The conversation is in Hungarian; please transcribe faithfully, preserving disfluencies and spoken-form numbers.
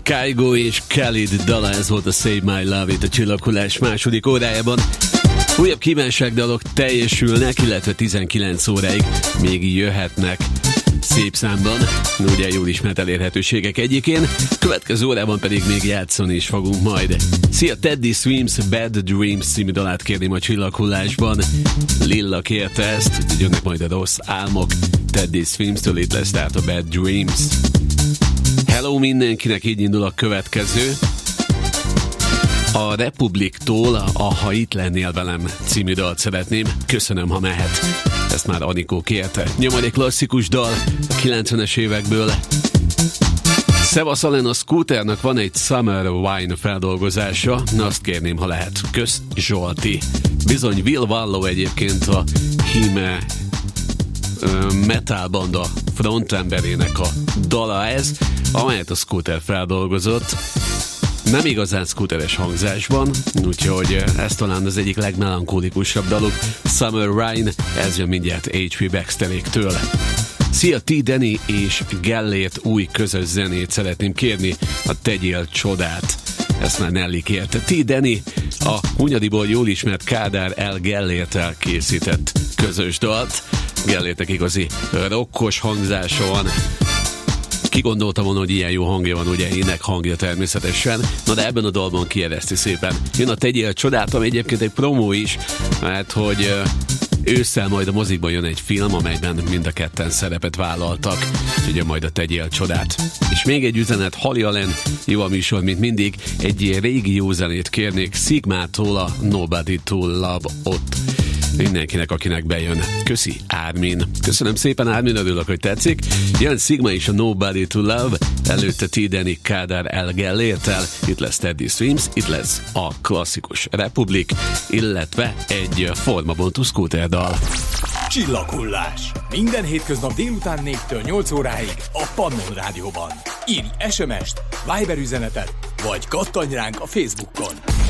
Kygo és Khalid dala, ez volt a Save My Love itt a Csillaghullás második órájában. Újabb kívánságdalok teljesülnek, illetve tizenkilenc óráig még jöhetnek szép számban, ugye jól ismert elérhetőségek egyikén, következő órában pedig még játszani is fogunk majd. Szia, Teddy Swims Bad Dreams című dalát kérném a Csillaghullásban. Lilla kérte ezt, úgyhogy jönnek majd a rossz álmok. Teddy Swimstől itt lesz tehát a Bad Dreams. Hello mindenkinek, így indul a következő. A Republiktól a Ha itt lennél velem című dalt szeretném. Köszönöm, ha mehet. Ezt már Anikó kérte. Nyomod egy klasszikus dal a kilencvenes évekből. Szevasz Alen, a Scooternak van egy Summer Wine feldolgozása. Na, azt kérném, ha lehet. Kösz, Zsolti. Bizony Will Wallow egyébként a híme metal banda frontemberének a dala ez, amelyet a Scooter feldolgozott. Nem igazán scooteres hangzásban, úgyhogy ez talán az egyik legmelankolikusabb daluk. Summer Wine, ez jön mindjárt há pé Baxteréktől. Szia, T. Danny és Gellért új közös zenét szeretném kérni, a Tegyél csodát. Ezt már Nelly kérte. T. Danny a Hunyadiból jól ismert Kádár L. Gellérttel készített közös dalt. Gellértek igazi rokkos hangzása van. Ki gondolta volna, hogy ilyen jó hangja van, ugye ének hangja természetesen. Na de ebben a dalban kiereszti szépen. Jön a Tegyél csodát, ami egyébként egy promó is, mert hogy ősszel majd a mozikban jön egy film, amelyben mind a ketten szerepet vállaltak. Ugye majd a Tegyél csodát. És még egy üzenet, Hali Alen, jó a műsor, mint mindig. Egy régi jó zenét kérnék Sigmától, a Nobody to Love ott. Mindenkinek, akinek bejön. Köszi, Ármin. Köszönöm szépen, Ármin, örülök, hogy tetszik. Jön Sigma is a Nobody to Love, előtte T. Danny Kádár L. Gellérttel, itt lesz Teddy Swims, itt lesz a klasszikus Republik, illetve egy formabontú Scooter dal. Csillaghullás. Minden hétköznap délután négytől nyolc óráig a Pannon Rádióban. Írj es em est, Viber üzenetet, vagy kattanj ránk a Facebookon.